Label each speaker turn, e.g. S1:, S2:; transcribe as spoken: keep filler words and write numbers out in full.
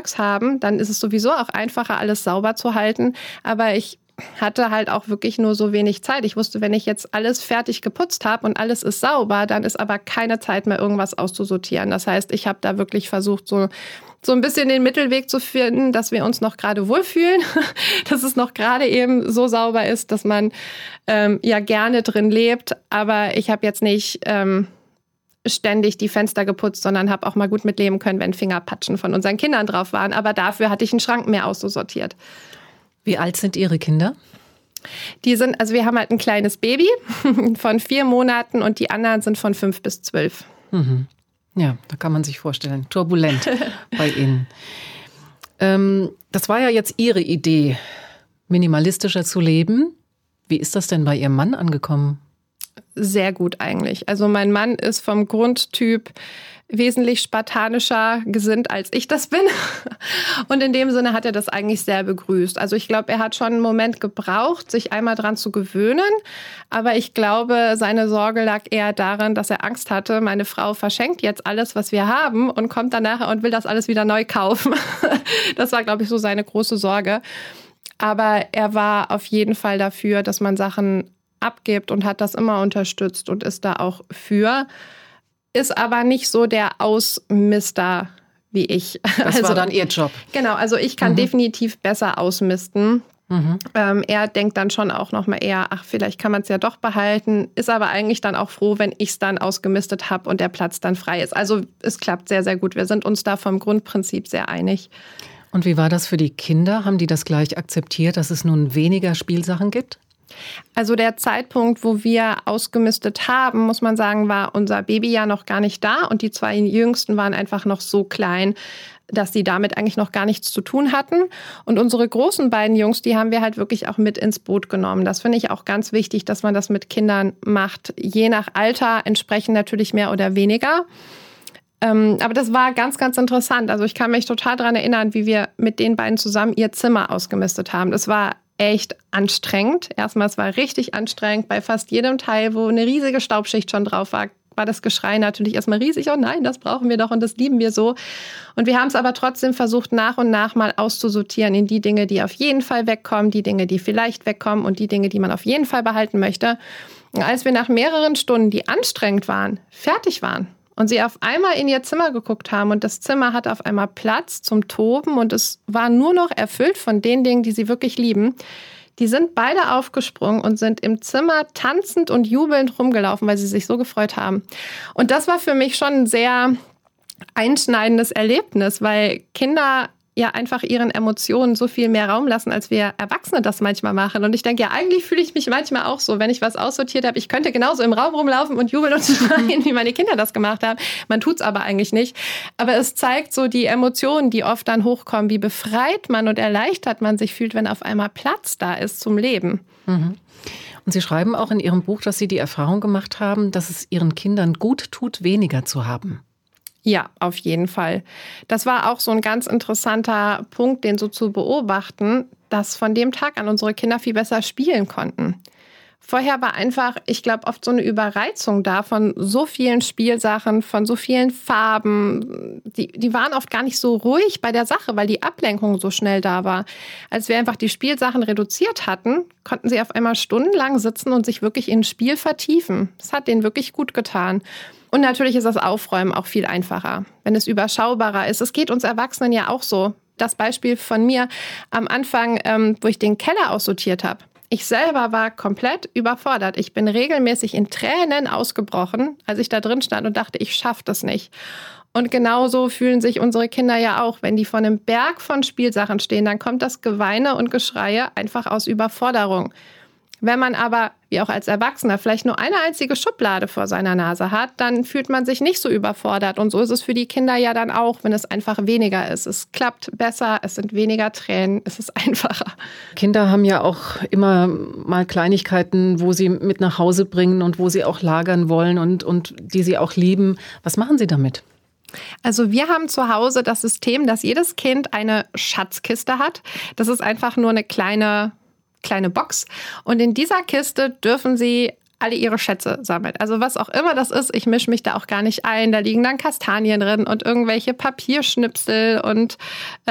S1: Zeugs haben, dann ist es sowieso auch einfacher, alles sauber zu halten. Aber ich hatte halt auch wirklich nur so wenig Zeit. Ich wusste, wenn ich jetzt alles fertig geputzt habe und alles ist sauber, dann ist aber keine Zeit mehr, irgendwas auszusortieren. Das heißt, ich habe da wirklich versucht, so, so ein bisschen den Mittelweg zu finden, dass wir uns noch gerade wohlfühlen, dass es noch gerade eben so sauber ist, dass man ähm, ja gerne drin lebt. Aber ich habe jetzt nicht ähm, ständig die Fenster geputzt, sondern habe auch mal gut mitleben können, wenn Fingerpatschen von unseren Kindern drauf waren. Aber dafür hatte ich einen Schrank mehr aussortiert.
S2: Wie alt sind Ihre Kinder?
S1: Die sind, also wir haben halt ein kleines Baby von vier Monaten und die anderen sind von fünf bis zwölf.
S2: Mhm. Ja, da kann man sich vorstellen. Turbulent bei Ihnen. Ähm, das war ja jetzt Ihre Idee, minimalistischer zu leben. Wie ist das denn bei Ihrem Mann angekommen?
S1: Sehr gut eigentlich. Also mein Mann ist vom Grundtyp wesentlich spartanischer gesinnt, als ich das bin. Und in dem Sinne hat er das eigentlich sehr begrüßt. Also ich glaube, er hat schon einen Moment gebraucht, sich einmal dran zu gewöhnen. Aber ich glaube, seine Sorge lag eher darin, dass er Angst hatte, meine Frau verschenkt jetzt alles, was wir haben und kommt dann nachher und will das alles wieder neu kaufen. Das war, glaube ich, so seine große Sorge. Aber er war auf jeden Fall dafür, dass man Sachen abgibt und hat das immer unterstützt und ist da auch für. Ist aber nicht so der Ausmister wie ich.
S2: Das
S1: also,
S2: war dann Ihr Job.
S1: Genau, also ich kann mhm. definitiv besser ausmisten.
S2: Mhm.
S1: Ähm, er denkt dann schon auch noch mal eher, ach, vielleicht kann man es ja doch behalten, ist aber eigentlich dann auch froh, wenn ich es dann ausgemistet habe und der Platz dann frei ist. Also es klappt sehr, sehr gut. Wir sind uns da vom Grundprinzip sehr einig.
S2: Und wie war das für die Kinder? Haben die das gleich akzeptiert, dass es nun weniger Spielsachen gibt?
S1: Also der Zeitpunkt, wo wir ausgemistet haben, muss man sagen, war unser Baby ja noch gar nicht da und die zwei Jüngsten waren einfach noch so klein, dass sie damit eigentlich noch gar nichts zu tun hatten. Und unsere großen beiden Jungs, die haben wir halt wirklich auch mit ins Boot genommen. Das finde ich auch ganz wichtig, dass man das mit Kindern macht, je nach Alter entsprechend natürlich mehr oder weniger. Ähm, aber das war ganz, ganz interessant. Also ich kann mich total daran erinnern, wie wir mit den beiden zusammen ihr Zimmer ausgemistet haben. Das war echt anstrengend. Erstmal, es war richtig anstrengend. Bei fast jedem Teil, wo eine riesige Staubschicht schon drauf war, war das Geschrei natürlich erstmal riesig. Oh nein, das brauchen wir doch und das lieben wir so. Und wir haben es aber trotzdem versucht, nach und nach mal auszusortieren in die Dinge, die auf jeden Fall wegkommen, die Dinge, die vielleicht wegkommen und die Dinge, die man auf jeden Fall behalten möchte. Und als wir nach mehreren Stunden, die anstrengend waren, fertig waren, und sie auf einmal in ihr Zimmer geguckt haben und das Zimmer hatte auf einmal Platz zum Toben und es war nur noch erfüllt von den Dingen, die sie wirklich lieben. Die sind beide aufgesprungen und sind im Zimmer tanzend und jubelnd rumgelaufen, weil sie sich so gefreut haben. Und das war für mich schon ein sehr einschneidendes Erlebnis, weil Kinder ja einfach ihren Emotionen so viel mehr Raum lassen, als wir Erwachsene das manchmal machen. Und ich denke, ja, eigentlich fühle ich mich manchmal auch so, wenn ich was aussortiert habe. Ich könnte genauso im Raum rumlaufen und jubeln und schreien, wie meine Kinder das gemacht haben. Man tut es aber eigentlich nicht. Aber es zeigt so die Emotionen, die oft dann hochkommen, wie befreit man und erleichtert man sich fühlt, wenn auf einmal Platz da ist zum Leben.
S2: Mhm. Und Sie schreiben auch in Ihrem Buch, dass Sie die Erfahrung gemacht haben, dass es Ihren Kindern gut tut, weniger zu haben.
S1: Ja, auf jeden Fall. Das war auch so ein ganz interessanter Punkt, den so zu beobachten, dass von dem Tag an unsere Kinder viel besser spielen konnten. Vorher war einfach, ich glaube, oft so eine Überreizung da von so vielen Spielsachen, von so vielen Farben. Die, die waren oft gar nicht so ruhig bei der Sache, weil die Ablenkung so schnell da war. Als wir einfach die Spielsachen reduziert hatten, konnten sie auf einmal stundenlang sitzen und sich wirklich in ein Spiel vertiefen. Das hat denen wirklich gut getan. Und natürlich ist das Aufräumen auch viel einfacher, wenn es überschaubarer ist. Es geht uns Erwachsenen ja auch so. Das Beispiel von mir am Anfang, ähm, wo ich den Keller aussortiert habe. Ich selber war komplett überfordert. Ich bin regelmäßig in Tränen ausgebrochen, als ich da drin stand und dachte, ich schaffe das nicht. Und genauso fühlen sich unsere Kinder ja auch. Wenn die vor einem Berg von Spielsachen stehen, dann kommt das Geweine und Geschreie einfach aus Überforderung. Wenn man aber, wie auch als Erwachsener, vielleicht nur eine einzige Schublade vor seiner Nase hat, dann fühlt man sich nicht so überfordert. Und so ist es für die Kinder ja dann auch, wenn es einfach weniger ist. Es klappt besser, es sind weniger Tränen, es ist einfacher.
S2: Kinder haben ja auch immer mal Kleinigkeiten, wo sie mit nach Hause bringen und wo sie auch lagern wollen und, und die sie auch lieben. Was machen Sie damit?
S1: Also wir haben zu Hause das System, dass jedes Kind eine Schatzkiste hat. Das ist einfach nur eine kleine kleine Box und in dieser Kiste dürfen sie alle ihre Schätze sammeln. Also was auch immer das ist, ich mische mich da auch gar nicht ein. Da liegen dann Kastanien drin und irgendwelche Papierschnipsel und